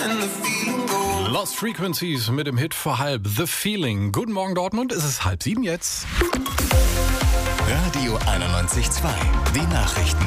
Lost Frequencies mit dem Hit vor halb, The Feeling. Guten Morgen Dortmund, es ist 6:30 jetzt. Radio 91.2, die Nachrichten.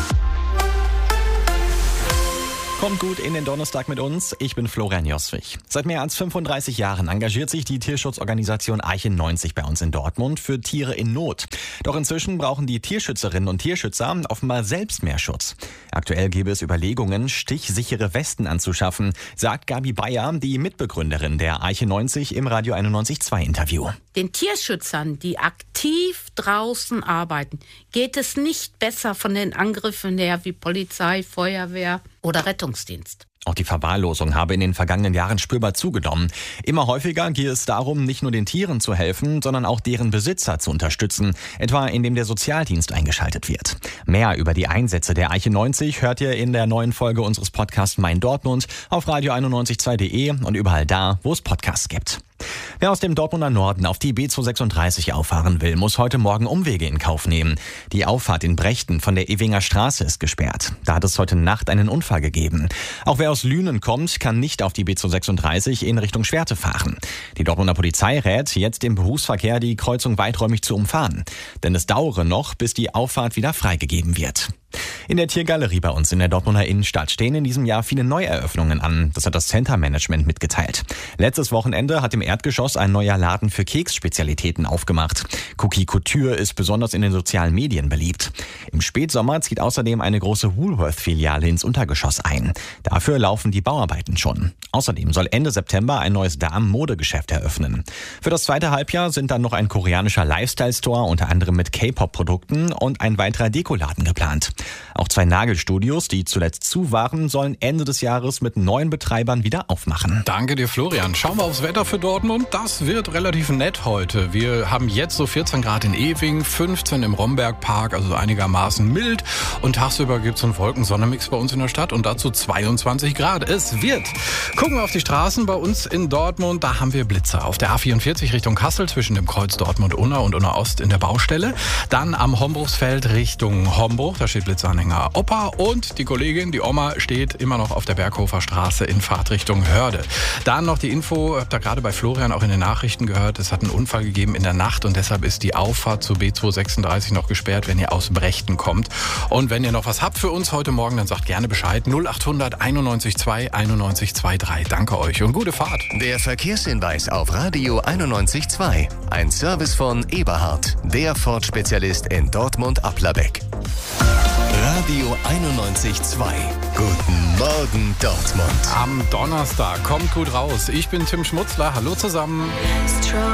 Kommt gut in den Donnerstag mit uns. Ich bin Florian Joswig. Seit mehr als 35 Jahren engagiert sich die Tierschutzorganisation Eiche 90 bei uns in Dortmund für Tiere in Not. Doch inzwischen brauchen die Tierschützerinnen und Tierschützer offenbar selbst mehr Schutz. Aktuell gäbe es Überlegungen, stichsichere Westen anzuschaffen, sagt Gabi Bayer, die Mitbegründerin der Eiche 90 im Radio 91.2 Interview. Den Tierschützern, die aktiv draußen arbeiten, geht es nicht besser von den Angriffen her wie Polizei, Feuerwehr oder Rettungsdienst. Auch die Verwahrlosung habe in den vergangenen Jahren spürbar zugenommen. Immer häufiger gehe es darum, nicht nur den Tieren zu helfen, sondern auch deren Besitzer zu unterstützen, etwa indem der Sozialdienst eingeschaltet wird. Mehr über die Einsätze der Eiche 90 hört ihr in der neuen Folge unseres Podcasts Mein Dortmund auf radio912.de und überall da, wo es Podcasts gibt. Wer aus dem Dortmunder Norden auf die B236 auffahren will, muss heute Morgen Umwege in Kauf nehmen. Die Auffahrt in Brechten von der Ewinger Straße ist gesperrt. Da hat es heute Nacht einen Unfall gegeben. Auch wer aus Lünen kommt, kann nicht auf die B236 in Richtung Schwerte fahren. Die Dortmunder Polizei rät, jetzt im Berufsverkehr die Kreuzung weiträumig zu umfahren. Denn es dauere noch, bis die Auffahrt wieder freigegeben wird. In der Tiergalerie bei uns in der Dortmunder Innenstadt stehen in diesem Jahr viele Neueröffnungen an. Das hat das Center Management mitgeteilt. Letztes Wochenende hat im Erdgeschoss ein neuer Laden für Keksspezialitäten aufgemacht. Cookie Couture ist besonders in den sozialen Medien beliebt. Im Spätsommer zieht außerdem eine große Woolworth-Filiale ins Untergeschoss ein. Dafür laufen die Bauarbeiten schon. Außerdem soll Ende September ein neues Damen-Modegeschäft eröffnen. Für das zweite Halbjahr sind dann noch ein koreanischer Lifestyle-Store, unter anderem mit K-Pop-Produkten, und ein weiterer Dekoladen geplant. Auch 2 Nagelstudios, die zuletzt zu waren, sollen Ende des Jahres mit neuen Betreibern wieder aufmachen. Danke dir, Florian. Schauen wir aufs Wetter für Dortmund. Das wird relativ nett heute. Wir haben jetzt so 14 Grad in Ewing, 15 im Rombergpark, also einigermaßen mild. Und tagsüber gibt es einen Wolkensonnenmix bei uns in der Stadt und dazu 22 Grad. Es wird. Gucken wir auf die Straßen bei uns in Dortmund. Da haben wir Blitzer. Auf der A44 Richtung Kassel zwischen dem Kreuz Dortmund-Unna und Unna-Ost in der Baustelle. Dann am Hombruchsfeld Richtung Homburg. Da steht Blitzanhänger Opa und die Kollegin, die Oma, steht immer noch auf der Berghofer Straße in Fahrtrichtung Hörde. Dann noch die Info, habt ihr gerade bei Florian auch in den Nachrichten gehört, es hat einen Unfall gegeben in der Nacht und deshalb ist die Auffahrt zu B236 noch gesperrt, wenn ihr aus Brechten kommt. Und wenn ihr noch was habt für uns heute Morgen, dann sagt gerne Bescheid. 0800 91 2 91 23. Danke euch und gute Fahrt. Der Verkehrshinweis auf Radio 91.2. Ein Service von Eberhard, der Ford-Spezialist in Dortmund-Applerbeck. Radio 91.2. Guten Morgen Dortmund. Am Donnerstag kommt gut raus. Ich bin Tim Schmutzler. Hallo zusammen.